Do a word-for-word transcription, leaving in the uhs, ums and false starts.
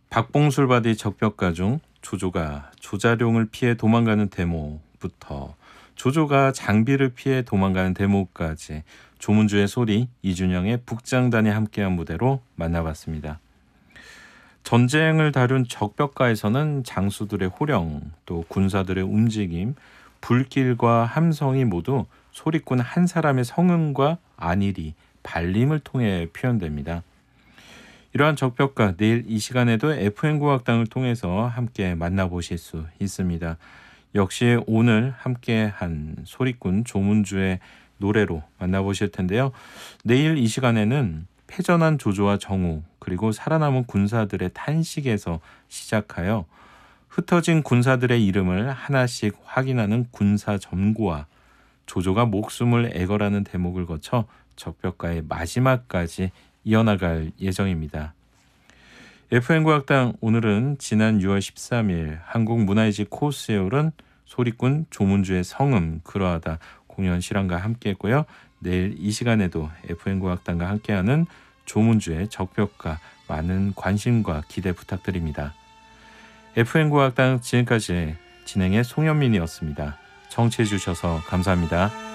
박봉술바디 적벽가 중 조조가 조자룡을 피해 도망가는 대목부터 조조가 장비를 피해 도망가는 대목까지 조문주의 소리, 이준영의 북장단이 함께한 무대로 만나봤습니다. 전쟁을 다룬 적벽가에서는 장수들의 호령, 또 군사들의 움직임, 불길과 함성이 모두 소리꾼 한 사람의 성음과 안일이, 발림을 통해 표현됩니다. 이러한 적벽가 내일 이 시간에도 에프엠 국악당을 통해서 함께 만나보실 수 있습니다. 역시 오늘 함께한 소리꾼 조문주의 노래로 만나보실 텐데요. 내일 이 시간에는 패전한 조조와 정우 그리고 살아남은 군사들의 탄식에서 시작하여 흩어진 군사들의 이름을 하나씩 확인하는 군사 점고와 조조가 목숨을 애걸하는 대목을 거쳐 적벽가의 마지막까지 이어나갈 예정입니다. 에프엠 국악당 오늘은 지난 유월 십삼일 한국문화예술 코스에 오른 소리꾼 조문주의 성음 그러하다 공연 실황과 함께했고요. 내일 이 시간에도 에프엠 국악당과 함께하는 조문주의 적벽가 많은 관심과 기대 부탁드립니다. 에프엠 국악당 지금까지 진행의 송현민이었습니다. 청취해 주셔서 감사합니다.